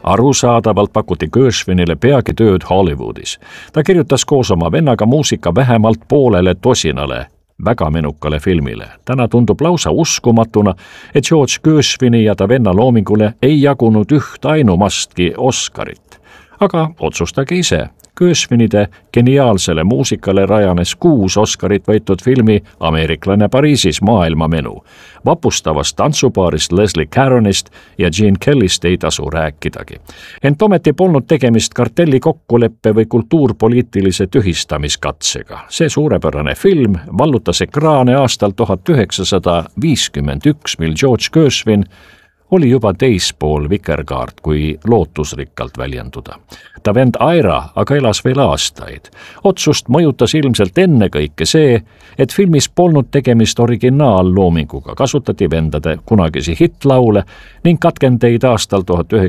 Arusaadavalt pakuti Gershwinile peagi tööd Hollywoodis. Ta kirjutas koos oma vennaga muusika vähemalt poolele tosinale väga menukale filmile. Täna tundub lausa uskumatuna, et George Gershwini ja ta venna loomingule ei jagunud üht ainumastki Oscarit. Aga otsustage ise. Gershwinide geniaalsele muusikale rajanes 6 Oscarit võitud filmi Ameeriklane Pariisis maailmamenu. Vapustavast tantsupaarist Leslie Caronist ja Gene Kellyst ei tasu rääkidagi. Ent ometi polnud tegemist kartelli kokkuleppe või kultuurpoliitilise tühistamiskatsega. See suurepärane film vallutas ekraane aastal 1951, mil George Gershwin oli juba teispool vikerkaart, kui lootusrikkalt väljenduda. Ta vend Ira aga elas veel aastaid. Otsust mõjutas ilmselt ennekõike see, et filmis polnud tegemist originaalloominguga, kasutati vendade kunagisi hittlaule ning katkendeid aastal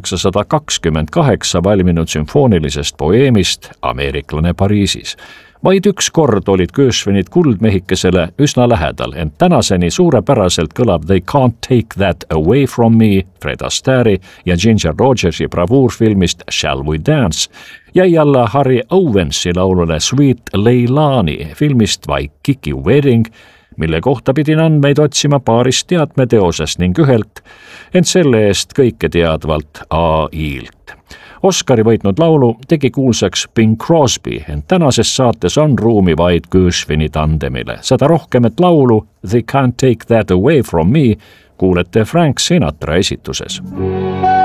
1928 valminud sümfoonilisest poeemist Ameeriklane Pariisis. Vaid üks kord olid Gershwinid kuldmehikesele üsna lähedal, ent tänaseni suurepäraselt kõlab They Can't Take That Away From Me Fred Astaire ja Ginger Rogersi bravuurfilmist Shall We Dance jäi alla Harry Owensi laulule Sweet Leilani filmist Waikiki Wedding, mille kohta pidin andmeid otsima paarist teatmeteosest ning ühelt, ent selle eest kõike teadvalt AI-lt. Oscari võitnud laulu tegi kuulsaks Bing Crosby, ent tänases saates on ruumi vaid Gershwini tandemile. Seda rohkem, et laulu They Can't Take That Away From Me kuulete Frank Sinatra esituses.